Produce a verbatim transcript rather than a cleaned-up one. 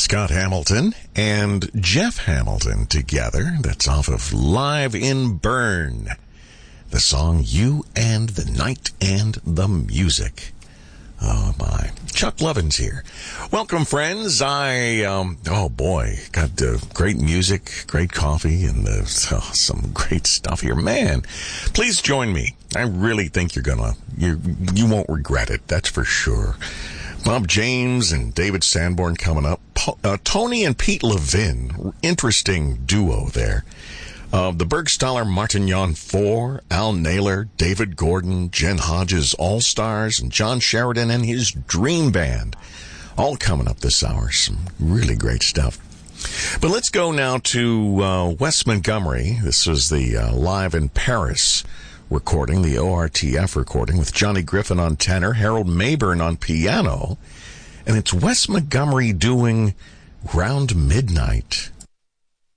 Scott Hamilton and Jeff Hamilton together. That's off of Live in Bern. The song You and the Night and the Music. Oh, my. Chuck Lovins here. Welcome, friends. I, um, oh, boy, got uh, great music, great coffee, and uh, oh, some great stuff here. Man, please join me. I really think you're gonna, you, you won't regret it. That's for sure. Bob James and David Sanborn coming up. Uh, Tony and Pete Levin, interesting duo there. Uh, the Bergstaller Martignon Four, Al Naylor, David Gordon, Jen Hodges All-Stars, and John Sheridan and his Dream Band. All coming up this hour. Some really great stuff. But let's go now to uh, Wes Montgomery. This was the uh, Live in Paris recording, the O R T F recording, with Johnny Griffin on tenor, Harold Mayburn on piano, and it's Wes Montgomery doing Round Midnight.